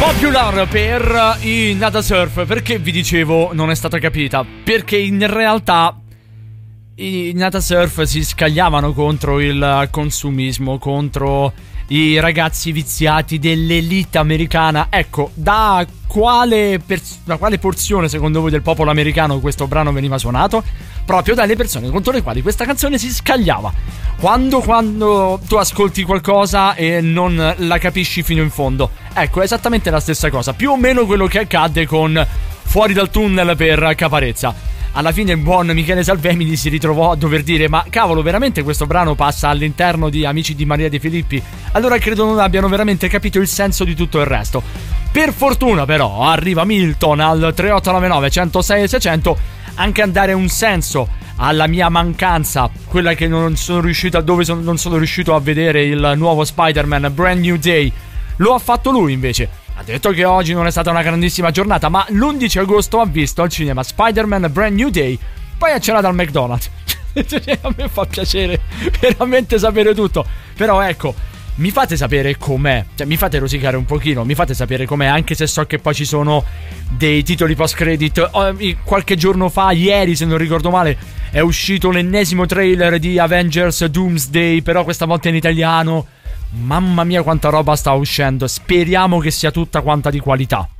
Popular per i Nada Surf. Perché vi dicevo non è stata capita? Perché in realtà i Nada Surf si scagliavano contro il consumismo, contro i ragazzi viziati dell'elite americana. Ecco, da quale porzione secondo voi del popolo americano questo brano veniva suonato? Proprio dalle persone contro le quali questa canzone si scagliava. Quando tu ascolti qualcosa e non la capisci fino in fondo. Ecco, è esattamente la stessa cosa. Più o meno quello che accadde con Fuori dal tunnel per Caparezza. Alla fine il buon Michele Salvemini si ritrovò a dover dire: ma cavolo, veramente questo brano passa all'interno di Amici di Maria De Filippi? Allora credo non abbiano veramente capito il senso di tutto il resto. Per fortuna però arriva Milton al 3899 106 600 anche a dare un senso alla mia mancanza, quella che non sono riuscito non sono riuscito a vedere il nuovo Spider-Man Brand New Day. Lo ha fatto lui invece. Ha detto che oggi non è stata una grandissima giornata, ma l'11 agosto ha visto al cinema Spider-Man Brand New Day, poi ha cenato al McDonald's. A me fa piacere veramente sapere tutto. Però ecco, mi fate sapere com'è, cioè mi fate rosicare un pochino, mi fate sapere com'è, anche se so che poi ci sono dei titoli post credit. Qualche giorno fa, ieri se non ricordo male, è uscito l'ennesimo trailer di Avengers Doomsday, però questa volta in italiano. Mamma mia quanta roba sta uscendo. Speriamo che sia tutta quanta di qualità.